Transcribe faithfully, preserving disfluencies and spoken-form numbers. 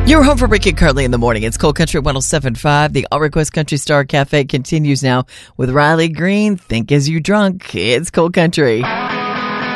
You're home for Ricky Curley in the morning. It's Cold Country one oh seven point five. The All Request Country Star Cafe continues now with Riley Green. Think as you drunk. It's Cold Country.